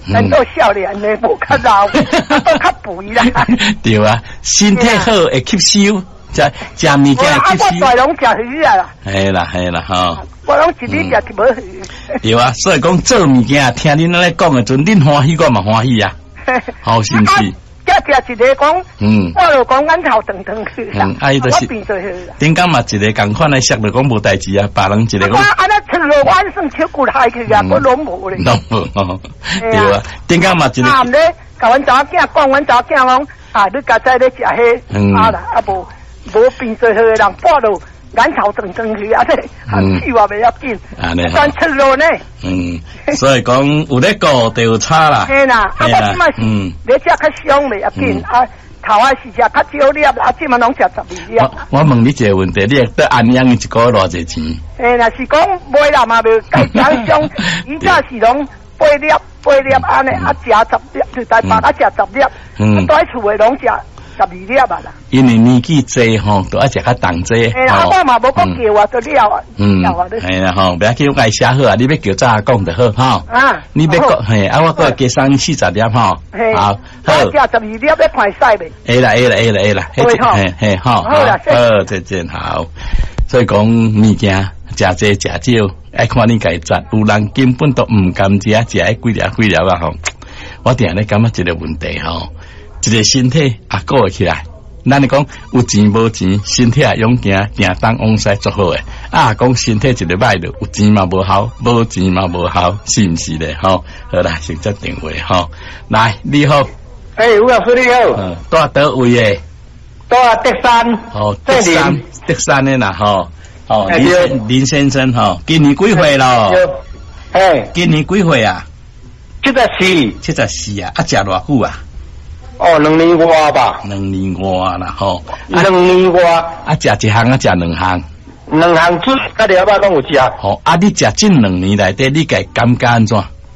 咱做少年的无较老，都较肥啦。 对啊，身体好会吸收，食物件吸收。 我大拢食鱼啊啦。 系啦吼。 我拢一日食一无鱼。 对啊，所以讲做物件，听恁咧讲的阵，恁欢喜我嘛欢喜啊。好是毋是？食一个讲，我就讲眼头长长去啦，我变做去啦。顶间嘛一个共款来说就讲无代志啊，别人一个讲。我安尼出落晚算手骨害去啊，我拢无咧。拢无哦，对啊。顶间嘛一个。啊，毋咧，甲阮查某囝讲，阮查某囝讲，啊，你家在咧食迄，啊啦，啊无变做去人报道。眼头长长去啊！含气话袂要紧，但出路呢？所以讲有咧顾就有差啦。嘿啦，啊，我即嘛是你食较香袂要紧啊，头啊是食较少粒，啊，即嘛拢食12粒。我问你一个问题，你得安养一个月偌济钱？嘿，若是讲买啦嘛，袂介讲香，以前是拢8粒安尼，啊食10粒，就台北啊食10粒，在厝诶拢食。12粒啊啦，因为年纪济吼，都爱食较重济。哎，我嘛无讲叫啊，都了啊。系啦吼，不要叫我写好啊，你要叫早讲就好哈。啊，你要讲嘿，啊我个加上40粒吼。好，好。我食12粒要看使未？会啦，嘿，好，好啦，好，再见，好。所以讲物件食济食少，爱看你家食，有人根本都唔甘食，食几粒啊吼。我定咧感觉一个问题吼。一个身体也顾会起来，咱你讲有钱无钱，身体也勇行，行东往西做好诶。啊，讲身体一个歹了，有钱嘛无效，无钱嘛无效，是毋是咧？吼，好啦，先接电话吼。来，你好，吴老师你好，住倒位诶？住德山。哦，德山诶啦，吼，哦，林先生吼，今年几岁咯？今年几岁啊？74啊，啊，食偌久啊？哦，2年外吧，2年外啦吼，2年外啊，食一项啊，食两项煮甲了吧拢有食。吼，啊，你食这2年内底，你家感觉安怎？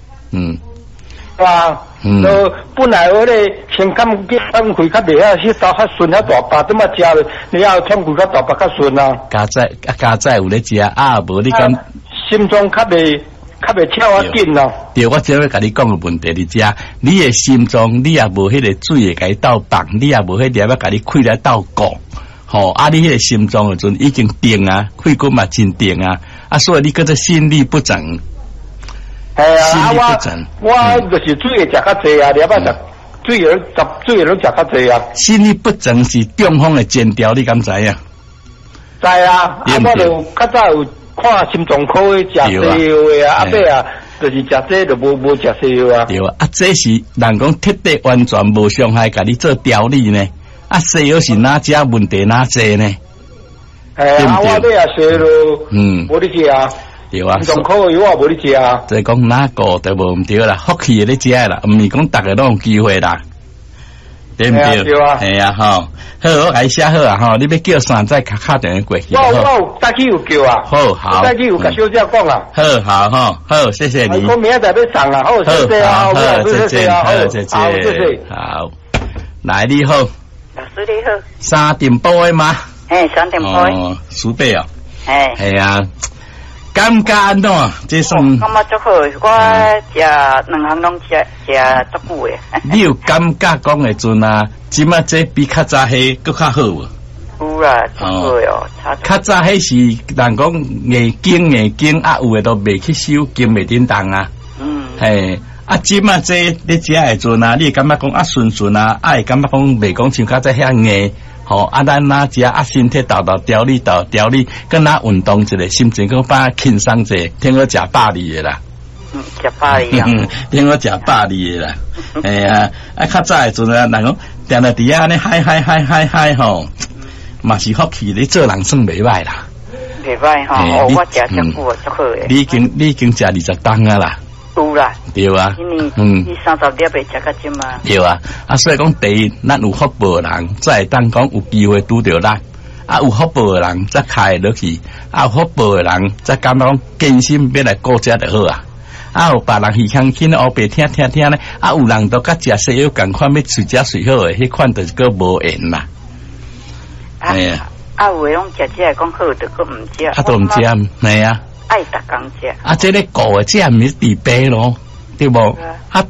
哇，都本来我咧先感觉开较袂啊，迄刀较顺较大把，怎么食了，你要创开较大把较顺啊。加在有咧食啊，无你感心脏较袂跳啊紧咯。对，我只要甲你讲个问题，你知啊？你的心脏你也无迄个水会甲你斗放，你也无迄粒要甲你开来斗鼓，吼啊！你迄个心脏的阵已经定啊，肺管嘛真定啊，啊，所以你搁做心律不整。系啊，心律不整。我就是水会食较济啊，粒啊食水拢食较济啊。心律不整是中风的前兆，你敢知影？知啊，啊我就较早有。看心脏科食西药的啊，尾啊，就是食这就无食西药啊。对啊，啊，这是人讲彻底完全无伤害，甲你做调理呢。啊，西药是哪只问题哪济呢？对啊，我尾啊西咯，无你食啊。对啊，心脏科的药我无你食啊。即讲哪个都无唔对啦，福气的你食啦，唔是讲大家都有机会啦。对唔对？对啊，系啊，吼，好，我甲你写好啊，吼，你要叫啥再敲电话过去。我早起有叫啊，好，早起有甲小姐讲啊，好，谢谢你。我明仔载要送啊，好，谢谢啊，好，再见，好，谢谢，好，来你好，老师你好，3点半的吗？3点半。哦，苏北哦，系啊。感觉安怎？这算感觉足好，我食2项拢食足久诶。你有感觉讲诶阵啊？即马这比较早迄搁较好无？有啦，足好哦。较早迄是人讲眼睛啊，有诶都袂去收，经袂叮当啊。嘿，啊，即马这你食诶阵啊，你会感觉讲啊顺啊，啊会感觉讲袂讲像较早遐硬。吼，啊，咱哪食啊，身体调理，跟哪运动一个，心情更把轻松者，听我食120的啦。食120啊。听我食120的啦。哎呀，啊，较早的阵啊，人讲定定伫遐呢，嗨吼，嘛是福气，你做人算袂歹啦。袂歹吼，我食足久足好诶。你已经食20担啊啦。有啦，对啊，你30粒袂食较少嘛？对啊，啊，所以讲第一，咱有福报的人，才会当讲有机会拄着咱；啊，有福报的人，才开落去；啊，有福报的人，才感觉讲坚心要来顾家就好啊。啊，有别人耳腔轻黑白听咧，啊，有人都甲食西药共款要睡觉睡好诶，迄款就是个无缘嘛。哎呀，啊，有诶拢食讲好，就个毋食，啊，都毋食，系啊。爱逐工食，啊，这个顾诶，这毋是治病咯，对无？啊，